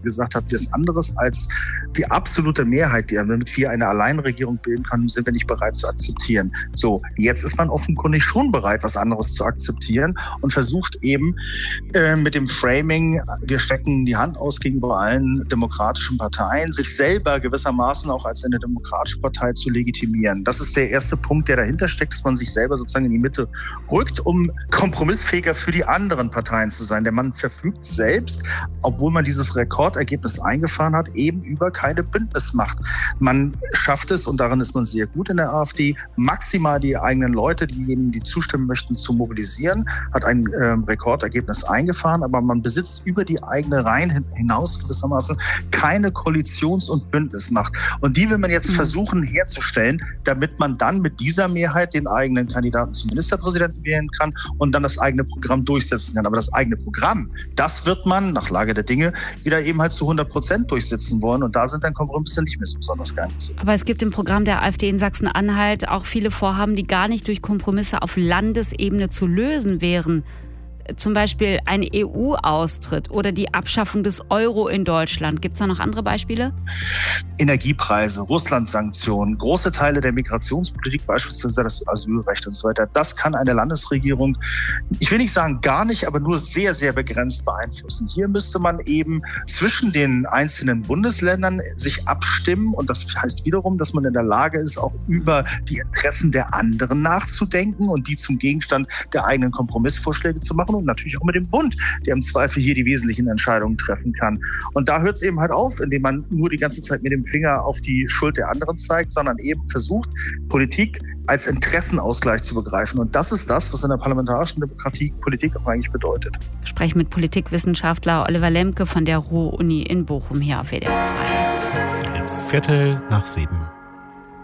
gesagt hat, wir es anderes als die absolute Mehrheit, damit wir eine Alleinregierung bilden können, sind wir nicht bereit zu akzeptieren. So, jetzt ist man offenkundig schon bereit, was anderes zu akzeptieren und versucht eben mit dem Framing, wir stecken die Hand aus gegenüber allen demokratischen Parteien, sich selber gewissermaßen auch als eine demokratische Partei zu legitimieren. Das ist der erste Punkt, der dahinter steckt, dass man sich selber sozusagen in die Mitte rückt, um kompromissfähiger für die anderen Parteien zu sein. Denn man verfügt selbst, obwohl man dieses Rekordergebnis eingefahren hat, eben über keine Bündnismacht. Man schafft es, und darin ist man sehr gut in der AfD, maximal die eigenen Leute, diejenigen, die zustimmen möchten, zu mobilisieren, hat ein Rekordergebnis eingefahren, aber man besitzt über die eigene Reihen hinaus gewissermaßen keine Koalitions- und Bündnismacht. Und die will man jetzt versuchen herzustellen, damit man dann mit dieser Mehrheit den eigenen Kandidaten zum Ministerpräsidenten wählen kann und dann das eigene Programm durchsetzen kann. Aber das eigene Programm, das wird man nach Lage der Dinge wieder eben halt zu 100% durchsetzen wollen. Und da sind dann Kompromisse nicht mehr so besonders geeignet. Aber es gibt im Programm der AfD in Sachsen-Anhalt auch viele Vorhaben, die gar nicht durch Kompromisse auf Landesebene zu lösen wären. Zum Beispiel ein EU-Austritt oder die Abschaffung des Euro in Deutschland. Gibt es da noch andere Beispiele? Energiepreise, Russland-Sanktionen, große Teile der Migrationspolitik, beispielsweise das Asylrecht und so weiter. Das kann eine Landesregierung, ich will nicht sagen gar nicht, aber nur sehr, sehr begrenzt beeinflussen. Hier müsste man eben zwischen den einzelnen Bundesländern sich abstimmen. Und das heißt wiederum, dass man in der Lage ist, auch über die Interessen der anderen nachzudenken und die zum Gegenstand der eigenen Kompromissvorschläge zu machen. Und natürlich auch mit dem Bund, der im Zweifel hier die wesentlichen Entscheidungen treffen kann. Und da hört es eben halt auf, indem man nur die ganze Zeit mit dem Finger auf die Schuld der anderen zeigt, sondern eben versucht, Politik als Interessenausgleich zu begreifen. Und das ist das, was in der parlamentarischen Demokratie Politik auch eigentlich bedeutet. Ich spreche mit Politikwissenschaftler Oliver Lemke von der Ruhr-Uni in Bochum hier auf WDR 2. Jetzt 7:15.